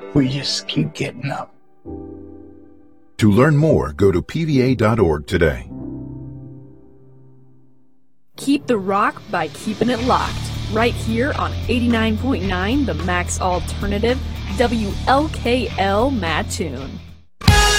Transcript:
We just keep getting up. To learn more, go to pva.org today. Keep the rock by keeping it locked. Right here on 89.9, the Max Alternative, WLKL Mattoon.